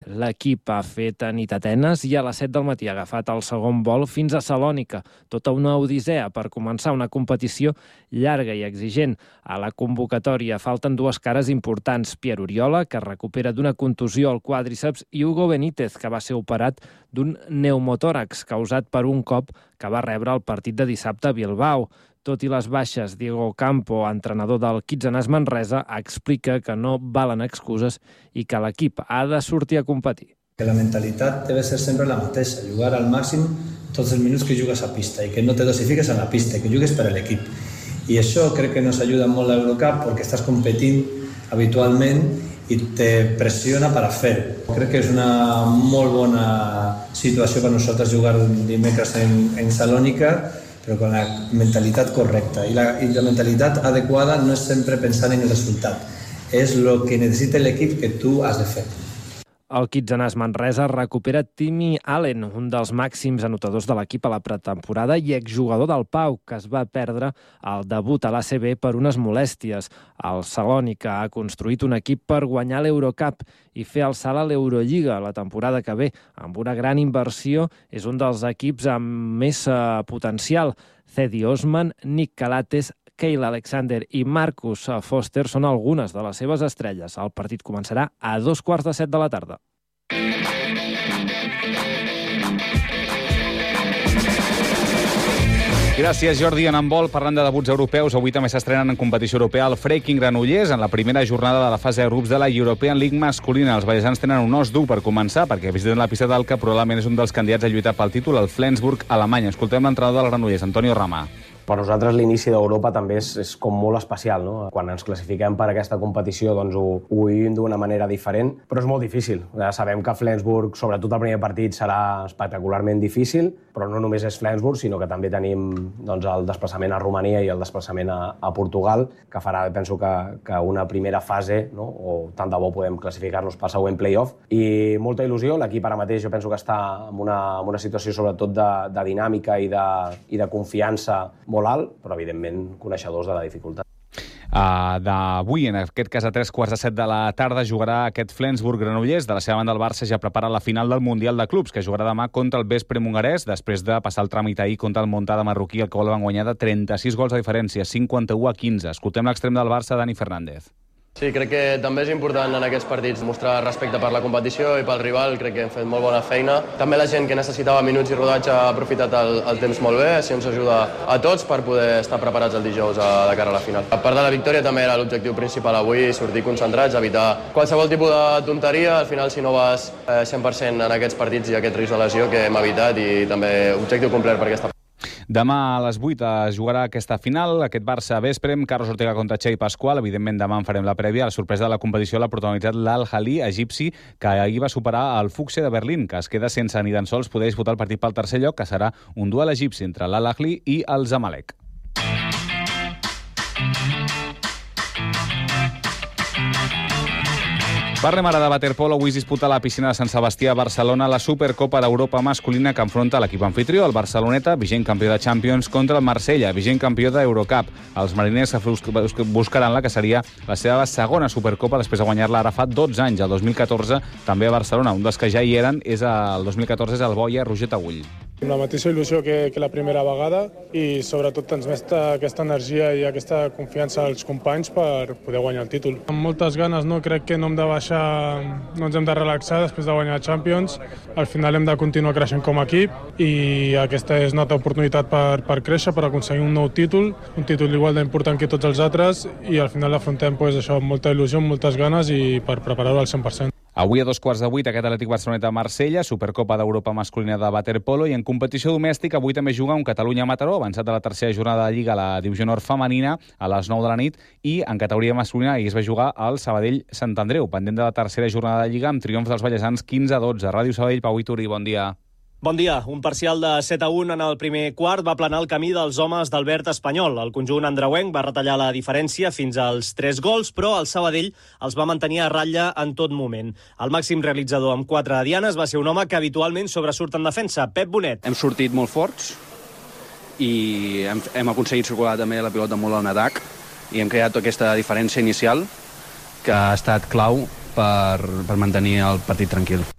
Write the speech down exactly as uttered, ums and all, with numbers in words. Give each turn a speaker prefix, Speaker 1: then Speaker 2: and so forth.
Speaker 1: L'equip ha fet nit a Atenes i a les set del matí ha agafat el segon vol fins a Salònica. Tota una odissea per començar una competició llarga i exigent. A la convocatòria falten dues cares importants. Pierre Oriola, que recupera d'una contusió al quàdriceps, i Hugo Benítez, que va ser operat d'un pneumotòrax causat per un cop que va rebre el partit de dissabte a Bilbao. Tot i les baixes, Diego Campo, entrenador del Kitsanàs Manresa, explica que no valen excuses i que l'equip ha de sortir a competir.
Speaker 2: Que la mentalitat debe ser sempre la mateixa, jugar al màxim tots els minuts que jugues a pista i que no te dosifiques a la pista, que jugues per a l'equip. I això crec que nos ajuda molt a l'Eurocup perquè estàs competint habitualment i te pressiona per a fer-ho. Crec que és una molt bona situació per nosaltres jugar dimecres en, en Salònica, però con la mentalitat correcta. I la, i la mentalitat adequada no és sempre pensar en el resultat, és el que necessita l'equip que tu has de fer.
Speaker 1: El Kitsanàs Manresa recupera Timmy Allen, un dels màxims anotadors de l'equip a la pretemporada i exjugador del Pau, que es va perdre el debut a l'A C B per unes molèsties. El Salònica ha construït un equip per guanyar l'Eurocup i fer el salt a l'Eurolliga la temporada que ve. Amb una gran inversió, és un dels equips amb més uh, potencial. Cedi Osman, Nick Calates, Kyle Alexander i Marcus Foster són algunes de les seves estrelles. El partit començarà a dos quarts de set de la tarda.
Speaker 3: Gràcies, Jordi. En handbol, parlant de debuts europeus, avui també s'estrenen en competició europea el Freaking Granollers en la primera jornada de la fase de grups de la European League masculina. Els ballesans tenen un os dur per començar, perquè visiten la pista del que probablement és un dels candidats a lluitar pel títol, el Flensburg, Alemanya. Escoltem l'entrenador del Granollers, Antonio Rama.
Speaker 4: Per nosaltres l'inici d'Europa també és, és com molt especial, no? Quan ens classifiquem per aquesta competició doncs ho, ho vivim d'una manera diferent, però és molt difícil. Ja sabem que Flensburg, sobretot el primer partit, serà espectacularment difícil, però no només és Flensburg, sinó que també tenim doncs, el desplaçament a Romania i el desplaçament a, a Portugal, que farà, penso, que, que una primera fase, no? O tant de bo podem classificar-nos pel següent play-off. I molta il·lusió, l'equip ara mateix jo penso que està en una, en una situació sobretot de, de dinàmica i de, i de confiança molt alt, però evidentment coneixedors de la dificultat.
Speaker 3: Uh, d'avui, en aquest cas a tres quarts de set de la tarda, jugarà aquest Flensburg-Granollers. De la seva banda, el Barça ja prepara la final del Mundial de Clubs, que jugarà demà contra el Veszprém hongarès, després de passar el tràmit ahir contra el Montcada marroquí, el qual van guanyar de trenta-sis gols de diferència, cinquanta-u a quinze. Escoltem l'extrem del Barça, Dani Fernández.
Speaker 5: Sí, crec que també és important en aquests partits mostrar respecte per la competició i pel rival. Crec que hem fet molt bona feina. També la gent que necessitava minuts i rodatge ha aprofitat el, el temps molt bé. Així ens ajuda a tots per poder estar preparats el dijous a, de cara a la final. A part de la victòria també era l'objectiu principal avui, sortir concentrats, evitar qualsevol tipus de tonteria. Al final, si no vas eh, cent per cent en aquests partits, hi ha aquest risc de lesió que hem evitat i també objectiu complert per aquesta.
Speaker 3: Demà a les vuit es jugarà aquesta final, aquest Barça-Veszprém, Carlos Ortega contra Xavi Pascual. Evidentment, demà en farem la prèvia. La sorpresa de la competició l'ha protagonitzat l'Al-Ahly egipci, que ahir va superar el Fuchse de Berlín, que es queda sense ni tan sols poder disputar el partit pel tercer lloc, que serà un duel egipci entre l'Al-Ahly i el Zamalek. Parlem ara de waterpolo. Avui es disputa a la piscina de Sant Sebastià a Barcelona la Supercopa d'Europa masculina que enfronta l'equip anfitrió, el Barceloneta, vigent campió de Champions, contra el Marsella, vigent campió d'Eurocup. Els mariners buscaran la que seria la seva segona Supercopa després de guanyar-la ara fa dotze anys, el dos mil catorze, també a Barcelona. Un dels que ja hi eren és el dos mil catorze és el Boia Roger Taüll.
Speaker 6: Amb la mateixa il·lusió que, que la primera vegada i sobretot transmet aquesta energia i aquesta confiança als companys per poder guanyar el títol. Amb moltes ganes, no? Crec que no hem de baixar, no ens hem de relaxar després de guanyar Champions. Al final hem de continuar creixent com a equip i aquesta és una altra oportunitat per, per créixer, per aconseguir un nou títol, un títol igual d'important que tots els altres i al final l'afrontem pues, això, amb molta il·lusió, amb moltes ganes i per preparar-ho al cent per cent.
Speaker 3: Avui a dos quarts de vuit aquest Atlètic Barceloneta-Marsella, Supercopa d'Europa masculina de waterpolo, i en competició domèstica avui també juga un Catalunya-Mataró, avançat de la tercera jornada de Lliga a la Divisió Nord femenina a les nou de la nit, i en categoria masculina ahir es va jugar al Sabadell-Sant Andreu, pendent de la tercera jornada de Lliga amb triomf dels ballesans quinze a dotze. Ràdio Sabadell, Pau Ituri, bon dia.
Speaker 7: Bon dia. Un parcial de set a un en el primer quart va aplanar el camí dels homes d'Albert Espanyol. El conjunt andreuenc va retallar la diferència fins als tres gols, però el Sabadell els va mantenir a ratlla en tot moment. El màxim realitzador amb quatre dianes va ser un home que habitualment sobresurt en defensa, Pep Bonet.
Speaker 8: Hem sortit molt forts i hem, hem aconseguit circular també la pilota molt en atac i hem creat aquesta diferència inicial que ha estat clau per, per mantenir el partit tranquil.